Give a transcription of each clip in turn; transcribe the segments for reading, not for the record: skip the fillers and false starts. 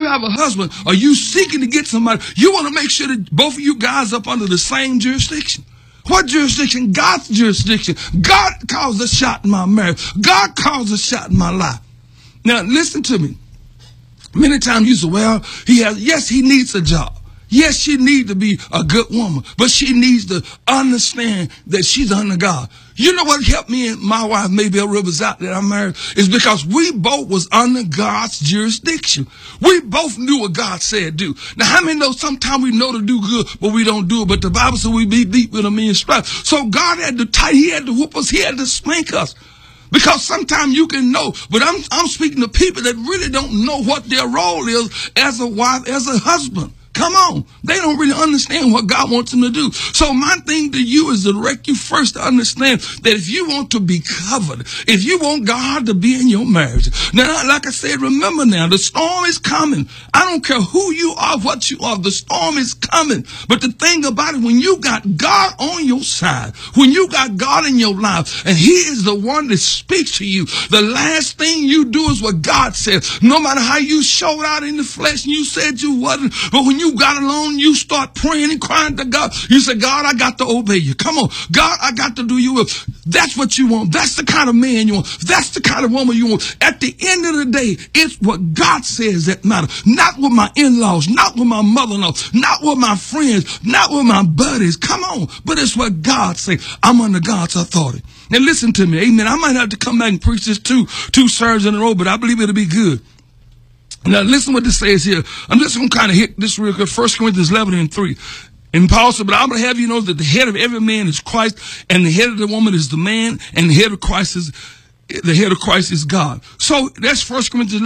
have a husband, are you seeking to get somebody? You want to make sure that both of you guys up under the same jurisdiction. What jurisdiction? God's jurisdiction. God calls the shot in my marriage. God calls the shot in my life. Now, listen to me. Many times you say, well, yes, he needs a job. Yes, she needs to be a good woman, but she needs to understand that she's under God. You know what helped me and my wife, Maybelle Rivers, out that I'm married, is because we both was under God's jurisdiction. We both knew what God said do. Now, how many know sometimes we know to do good, but we don't do it? But the Bible said we be deep with a million stripes. So God had to he had to whoop us, he had to spank us. Because sometimes you can know, but I'm speaking to people that really don't know what their role is as a wife, as a husband. Come on. They don't really understand what God wants them to do. So my thing to you is to direct you first to understand that if you want to be covered, if you want God to be in your marriage. Now, like I said, remember now, the storm is coming. I don't care who you are, what you are, the storm is coming. But the thing about it, when you got God on your side, when you got God in your life, and he is the one that speaks to you, the last thing you do is what God says. No matter how you showed out in the flesh and you said you wasn't, but when you got alone, you start praying and crying to God. You say, God, I got to obey you. Come on. God, I got to do your will. That's what you want. That's the kind of man you want. That's the kind of woman you want. At the end of the day, it's what God says that matters. Not with my in-laws, not with my mother-in-law, not with my friends, not with my buddies. Come on. But it's what God says. I'm under God's authority. Now listen to me. Amen. I might have to come back and preach this two sermons in a row, but I believe it'll be good. Now, listen what this says here. I'm just going to kind of hit this real quick. 1 Corinthians 11:3. And Paul said, but I would have you know that the head of every man is Christ, and the head of the woman is the man, and the head of Christ is God. So that's 1 Corinthians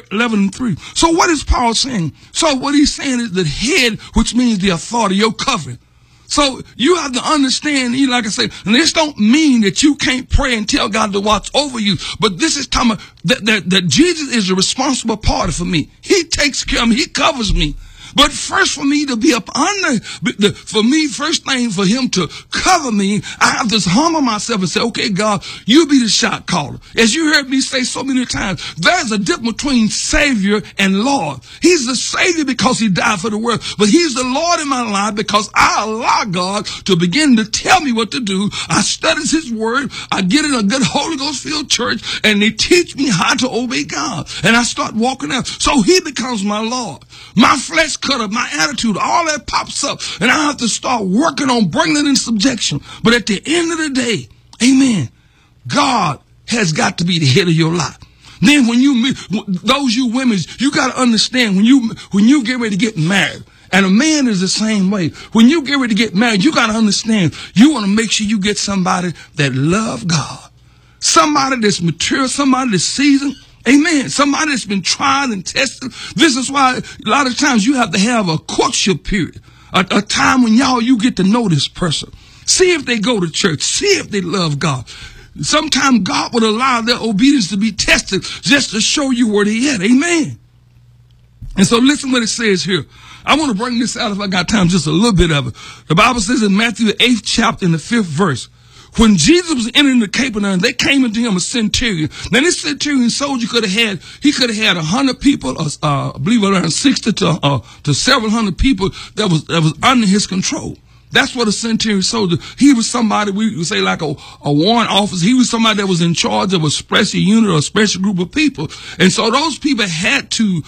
11:3. So what is Paul saying? So what he's saying is the head, which means the authority, your covering. So you have to understand, like I said, and this don't mean that you can't pray and tell God to watch over you, but this is talking about that Jesus is a responsible party for me. He takes care of me. He covers me. But first for me to be up under, for me, first thing for him to cover me, I have to humble myself and say, okay, God, you be the shot caller. As you heard me say so many times, there's a difference between Savior and Lord. He's the Savior because he died for the world, but he's the Lord in my life because I allow God to begin to tell me what to do. I study his word. I get in a good Holy Ghost filled church and they teach me how to obey God. And I start walking out. So he becomes my Lord. My flesh cut up, my attitude, all that pops up. And I have to start working on bringing it in subjection. But at the end of the day, amen, God has got to be the head of your life. Then when you meet those you women, you got to understand when you get ready to get married, and a man is the same way. When you get ready to get married, you got to understand, you want to make sure you get somebody that love God. Somebody that's mature, somebody that's seasoned. Amen. Somebody that's been tried and tested. This is why a lot of times you have to have a courtship period, a time when you get to know this person. See if they go to church. See if they love God. Sometimes God would allow their obedience to be tested just to show you where they at. Amen. And so listen what it says here. I want to bring this out if I got time, just a little bit of it. The Bible says in Matthew the 8th chapter in the 5th verse, when Jesus was entering the Capernaum, they came into him a centurion. Now this centurion soldier could have had 100 people, I believe around 60 to several hundred people that was under his control. That's what a centurion soldier, he was somebody, we would say like a warrant officer. He was somebody that was in charge of a special unit or a special group of people. And so those people had to,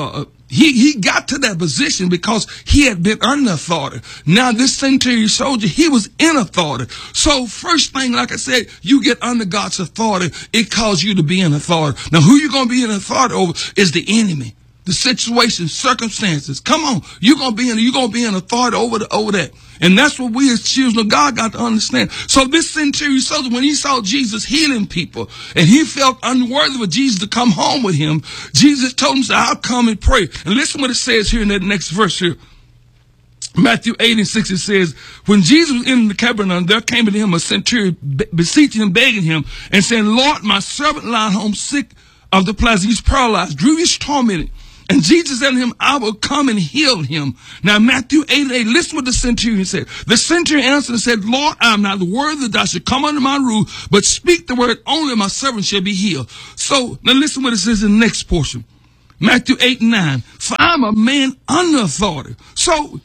he got to that position because he had been under authority. Now this centurion soldier, he was in authority. So first thing, like I said, you get under God's authority, it calls you to be in authority. Now who you going to be in authority over is the enemy, the situation, circumstances. Come on, you're going to be in authority over that. And that's what we as children of God got to understand. So this centurion soldier, when he saw Jesus healing people and he felt unworthy for Jesus to come home with him, Jesus told him, I'll come and pray. And listen what it says here in that next verse here. Matthew 8:6, it says, when Jesus was in the Capernaum, there came to him a centurion beseeching him, begging him, and saying, Lord, my servant lies home sick of the palsy. He's paralyzed, grievously tormented. And Jesus said to him, I will come and heal him. Now, Matthew 8:8, listen what the centurion said. The centurion answered and said, Lord, I am not worthy that thou should come under my roof, but speak the word only, my servant shall be healed. So, now listen what it says in the next portion. Matthew 8:9. For I'm a man under authority. So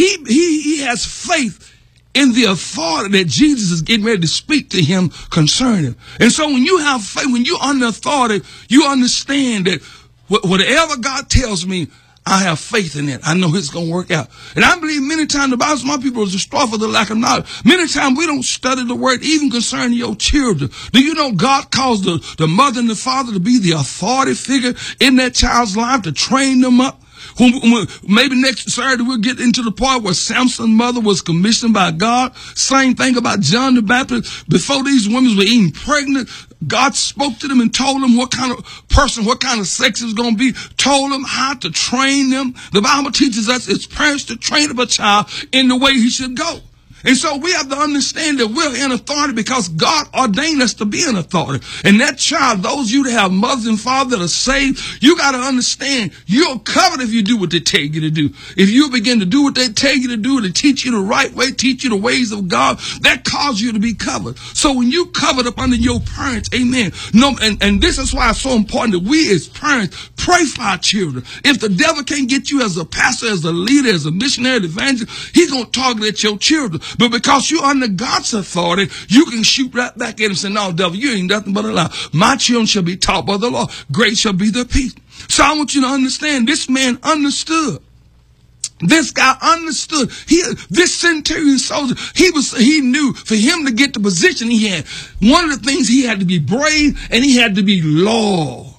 he has faith in the authority that Jesus is getting ready to speak to him concerning. And so when you have faith, when you're under authority, you understand that whatever God tells me, I have faith in it. I know it's going to work out. And I believe many times the Bible says my people are destroyed for the lack of knowledge. Many times we don't study the word, even concerning your children. Do you know God calls the mother and the father to be the authority figure in that child's life, to train them up? Maybe next Saturday we'll get into the part where Samson's mother was commissioned by God. Same thing about John the Baptist. Before these women were even pregnant, God spoke to them and told them what kind of person, what kind of sex it was going to be, told them how to train them. The Bible teaches us as parents to train up a child in the way he should go. And so we have to understand that we're in authority because God ordained us to be in authority. And that child, those of you that have mothers and fathers that are saved, you got to understand you're covered if you do what they tell you to do. If you begin to do what they tell you to do, to teach you the right way, teach you the ways of God, that causes you to be covered. So when you covered up under your parents, amen. No, and this is why it's so important that we as parents pray for our children. If the devil can't get you as a pastor, as a leader, as a missionary, evangelist, he's going to target at your children. But because you're under God's authority, you can shoot right back at him and say, no, devil, you ain't nothing but a lie. My children shall be taught by the Lord. Great shall be their peace. So I want you to understand, this man understood. This guy understood. This centurion soldier, he knew for him to get the position he had, one of the things he had to be brave and he had to be loyal.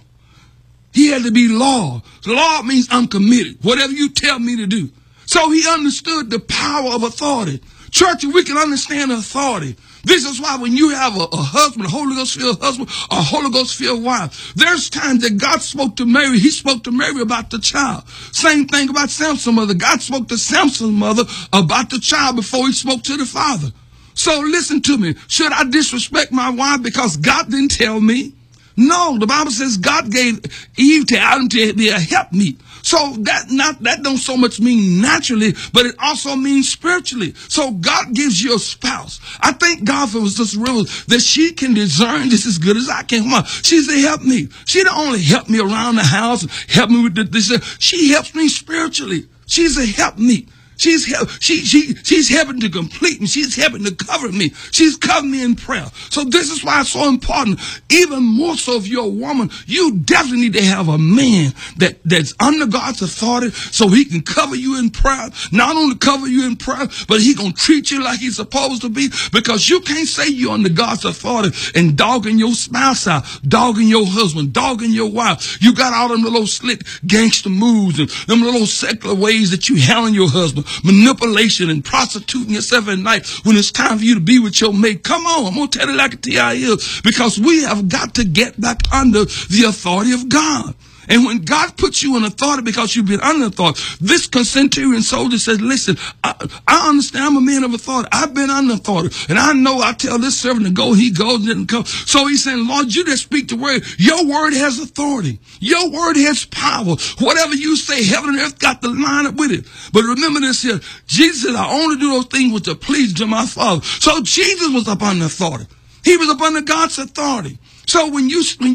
He had to be loyal. Loyal means I'm committed. Whatever you tell me to do. So he understood the power of authority. Church, we can understand authority. This is why when you have a husband, a Holy Ghost-filled husband, a Holy Ghost-filled wife, there's times that God spoke to Mary. He spoke to Mary about the child. Same thing about Samson's mother. God spoke to Samson's mother about the child before he spoke to the father. So listen to me. Should I disrespect my wife because God didn't tell me? No, the Bible says God gave Eve to Adam to be a helpmeet. So that don't so much mean naturally, but it also means spiritually. So God gives you a spouse. I thank God for this river that she can discern just as good as I can. Come on. She's a helpmeet. She don't only help me around the house, help me with this. She helps me spiritually. She's a helpmeet. She's helping to complete me. She's helping to cover me. She's covering me in prayer. So this is why it's so important. Even more so if you're a woman, you definitely need to have a man that's under God's authority so he can cover you in prayer. Not only cover you in prayer, but he gonna treat you like he's supposed to be, because you can't say you're under God's authority and dogging your spouse out, dogging your husband, dogging your wife. You got all them little slick gangster moves and them little secular ways that you handle your husband. Manipulation and prostituting yourself at night when it's time for you to be with your mate. Come on, I'm going to tell it like it is, because we have got to get back under the authority of God. And when God puts you in authority because you've been under authority, this centurion soldier says, listen, I understand I'm a man of authority. I've been under authority. And I know I tell this servant to go, he goes and didn't come. So he's saying, Lord, you just speak the word. Your word has authority. Your word has power. Whatever you say, heaven and earth got to line up with it. But remember this here. Jesus said, I only do those things which are pleasing to my Father. So Jesus was up under authority. He was up under God's authority. So when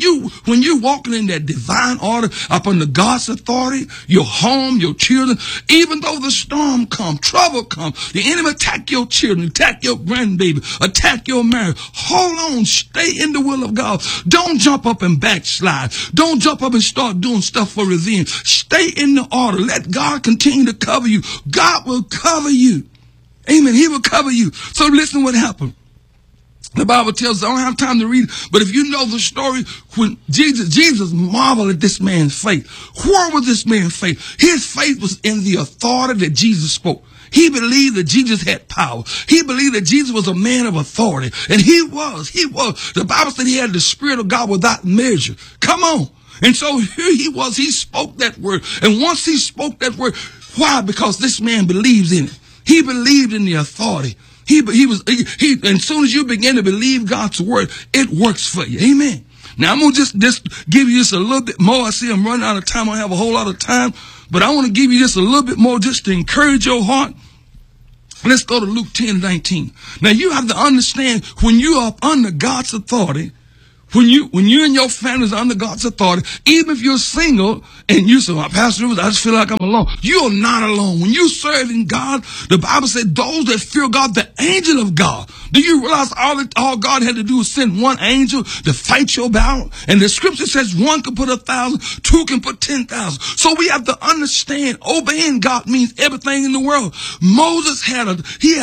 you walking in that divine order up under God's authority, your home, your children, even though the storm come, trouble come, the enemy attack your children, attack your grandbaby, attack your marriage, hold on, stay in the will of God. Don't jump up and backslide. Don't jump up and start doing stuff for revenge. Stay in the order. Let God continue to cover you. God will cover you. Amen. He will cover you. So listen what happened. The Bible tells us, I don't have time to read it, but if you know the story, when Jesus marveled at this man's faith. Where was this man's faith? His faith was in the authority that Jesus spoke. He believed that Jesus had power. He believed that Jesus was a man of authority. And he was. The Bible said he had the Spirit of God without measure. Come on. And so here he was. He spoke that word. And once he spoke that word, why? Because this man believes in it. He believed in the authority. And as soon as you begin to believe God's word, it works for you. Amen. Now I'm going to just give you just a little bit more. I see I'm running out of time. I don't have a whole lot of time, but I want to give you just a little bit more just to encourage your heart. Let's go to Luke 10:19. Now you have to understand, when you are under God's authority, When you and your family is under God's authority, even if you're single and you say, well, Pastor, I just feel like I'm alone. You're not alone. When you serve in God, the Bible said those that fear God, the angel of God. Do you realize all God had to do was send one angel to fight your battle? And the scripture says one can put 1,000, two can put 10,000. So we have to understand obeying God means everything in the world. Moses had an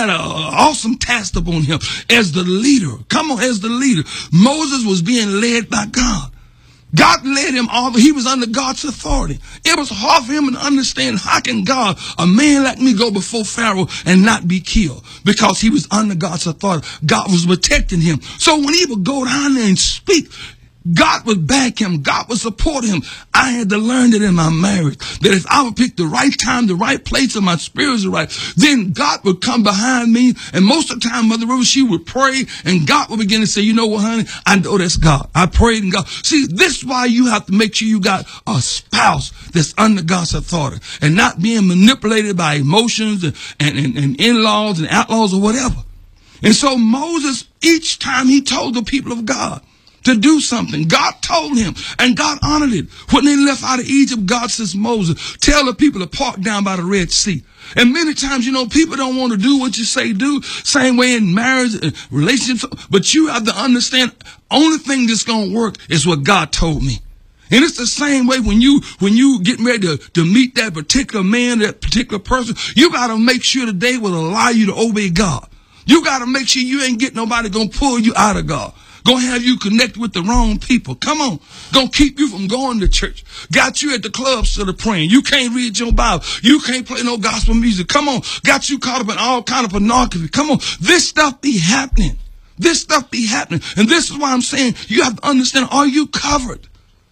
awesome task upon him as the leader. Come on, as the leader. Moses was being led by God. God led him he was under God's authority. It was hard for him to understand how can God, a man like me, go before Pharaoh and not be killed because he was under God's authority. God was protecting him. So when he would go down there and speak, God would back him. God would support him. I had to learn that in my marriage, that if I would pick the right time, the right place, and my spirit is right, then God would come behind me. And most of the time, Mother Rose, she would pray, and God would begin to say, you know what, honey? I know that's God. I prayed in God. See, this is why you have to make sure you got a spouse that's under God's authority and not being manipulated by emotions and in-laws and outlaws or whatever. And so Moses, each time he told the people of God to do something, God told him, and God honored it. When they left out of Egypt, God says, Moses, tell the people to park down by the Red Sea. And many times, people don't want to do what you say do. Same way in marriage and relationships. But you have to understand, only thing that's going to work is what God told me. And it's the same way when you get ready to meet that particular man, that particular person, you got to make sure that they will allow you to obey God. You got to make sure you ain't get nobody going to pull you out of God. Gonna have you connect with the wrong people. Come on. Gonna keep you from going to church. Got you at the club instead of praying. You can't read your Bible. You can't play no gospel music. Come on. Got you caught up in all kind of pornography. Come on. This stuff be happening. This stuff be happening. And this is why I'm saying you have to understand, are you covered?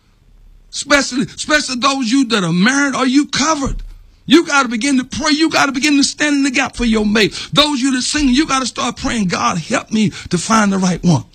Especially those you that are married, are you covered? You got to begin to pray. You got to begin to stand in the gap for your mate. Those you that sing, you got to start praying, God, help me to find the right one.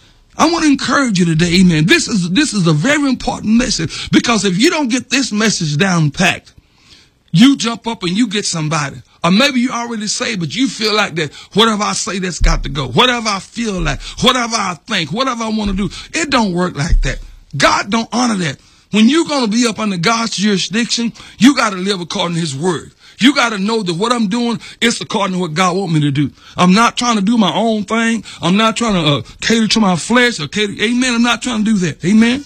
I want to encourage you today, amen. This is a very important message, because if you don't get this message down packed, you jump up and you get somebody. Or maybe you already say, but you feel like that whatever I say, that's got to go. Whatever I feel like, whatever I think, whatever I want to do, it don't work like that. God don't honor that. When you're going to be up under God's jurisdiction, you got to live according to his word. You got to know that what I'm doing is according to what God wants me to do. I'm not trying to do my own thing. I'm not trying to cater to my flesh or cater. Amen. I'm not trying to do that. Amen.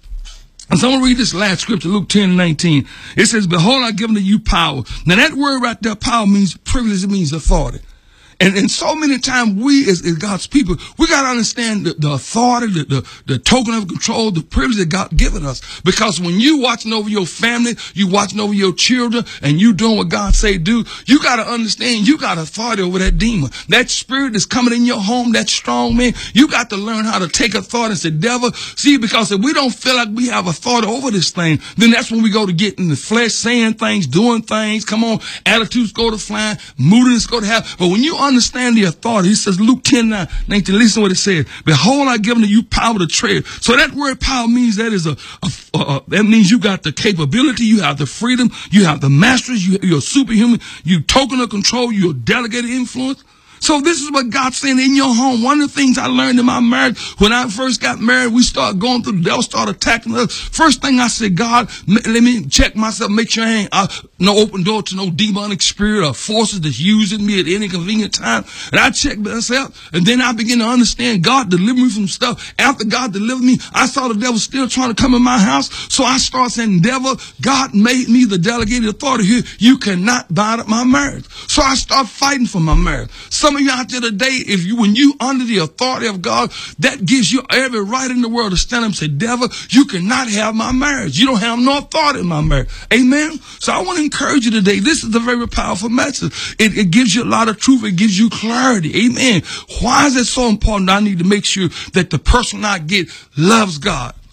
And so I'm going to read this last scripture, Luke 10:19. It says, behold, I've given to you power. Now that word right there, power, means privilege. It means authority. And so many times we as God's people, we got to understand the authority, the token of control, the privilege that God given us. Because when you watching over your family, you watching over your children, and you doing what God say do, you got to understand you got authority over that demon. That spirit that's coming in your home, that strong man, you got to learn how to take authority and say, devil, see, because if we don't feel like we have authority over this thing, then that's when we go to get in the flesh, saying things, doing things. Come on, attitudes go to flying, moodiness go to hell. But when you understand the authority, he says, Luke 10:19, listen to what it says. Behold, I give unto you power to tread. So that word power means that is that means you got the capability, you have the freedom, you have the mastery, you're superhuman, you token of control, you're delegated influence. So this is what God's saying in your home. One of the things I learned in my marriage, when I first got married, we started going through, the devil started attacking us. First thing I said, God, let me check myself, make sure I ain't no open door to no demonic spirit or forces that's using me at any convenient time. And I checked myself, and then I began to understand God delivered me from stuff. After God delivered me, I saw the devil still trying to come in my house. So I started saying, devil, God made me the delegated authority here. You cannot bind up my marriage. So I started fighting for my marriage. Some of you out there today, when you under the authority of God, that gives you every right in the world to stand up and say, devil, you cannot have my marriage. You don't have no authority in my marriage. Amen. So I want to encourage you today. This is a very powerful message. It gives you a lot of truth. It gives you clarity. Amen. Why is it so important? I need to make sure that the person I get loves God.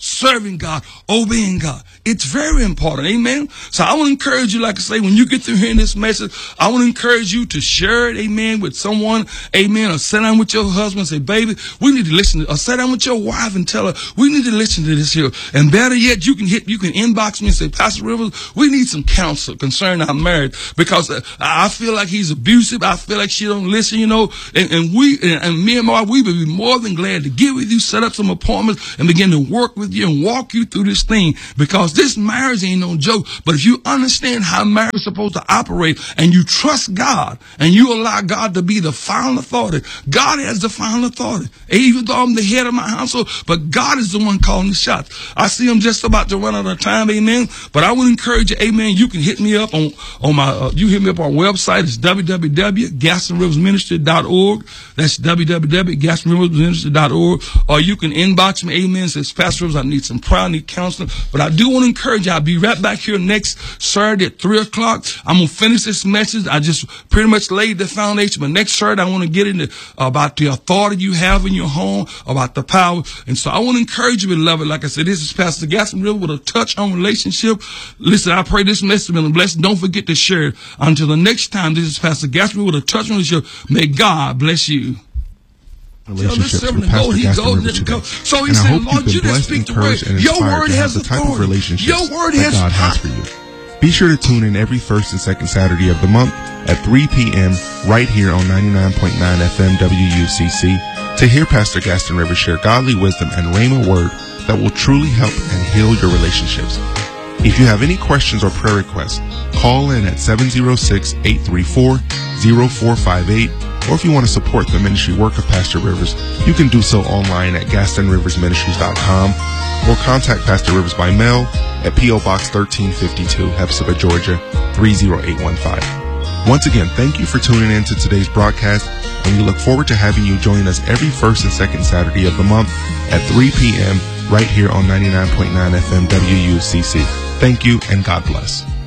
serving God, obeying God. It's very important. Amen. So I want to encourage you, like I say, when you get through hearing this message, I want to encourage you to share it, amen, with someone, amen, or sit down with your husband and say, baby, we need to listen to, or sit down with your wife and tell her, we need to listen to this here. And better yet, you can inbox me and say, Pastor Rivers, we need some counsel concerning our marriage, because I feel like he's abusive. I feel like she don't listen, you know, and me and my wife, we would be more than glad to get with you, set up some appointments, and begin to work with you and walk you through this thing, because this marriage ain't no joke. But if you understand how marriage is supposed to operate, and you trust God, and you allow God to be the final authority, God has the final authority. Even though I'm the head of my household, but God is the one calling the shots. I see I'm just about to run out of time, amen. But I would encourage you, amen. You can hit me up on my, you hit me up on our website. It's www.gastonriversministry.org. That's www.gastonriversministry.org. Or you can inbox me, amen. Says, Pastor Rivers, I need some prayer, I need counseling. But I do want to encourage you. I'll be right back here next Saturday at 3 o'clock. I'm going to finish this message. I just pretty much laid the foundation. But next Saturday, I want to get into about the authority you have in your home, about the power. And so I want to encourage you, beloved. Like I said, this is Pastor Gaston Rivers with a touch on relationship. Listen, I pray this message has been a blessing. Don't forget to share it. Until the next time, this is Pastor Gaston Rivers with a touch on relationship. May God bless you. Relationships with Pastor Gaston Rivers today. So he and said, I hope Lord, you've been blessed, encouraged, and inspired to have the type of relationships that God has for you. Be sure to tune in every first and second Saturday of the month at 3 p.m. right here on 99.9 FM WUCC to hear Pastor Gaston Rivers share godly wisdom and rhema word that will truly help and heal your relationships. If you have any questions or prayer requests, call in at 706-834-0458. Or if you want to support the ministry work of Pastor Rivers, you can do so online at GastonRiversMinistries.com or contact Pastor Rivers by mail at P.O. Box 1352, Hepzibah, Georgia 30815. Once again, thank you for tuning in to today's broadcast, and we look forward to having you join us every first and second Saturday of the month at 3 p.m. right here on 99.9 FM WUCC. Thank you, and God bless.